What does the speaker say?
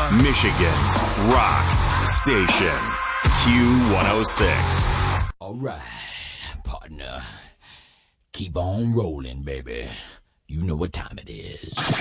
Michigan's rock station, Q106. All right, partner. Keep on rolling, baby. You know what time it is.